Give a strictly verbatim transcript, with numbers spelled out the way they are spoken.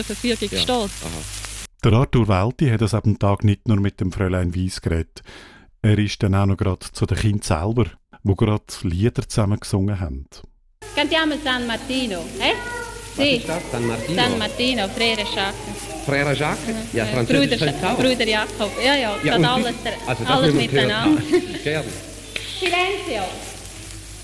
Verfügung Ja. steht. Aha. Der Arthur Welti hat es am Tag nicht nur mit dem Fräulein Weiss geredet. Er ist dann auch noch gerade zu den Kindern selber, die gerade Lieder zusammen gesungen haben. Cantiamo San Martino, eh? Was Sì, ist das? San Martino? San Martino, Frere Jacques. Frère Jacques? Ja, Äh, Französisch Bruder, könnt's auch. Bruder Jakob, ja, ja, Ja, das und alles, wie- also das alles müssen wir hören. miteinander. Ah, gerne. Silenzio!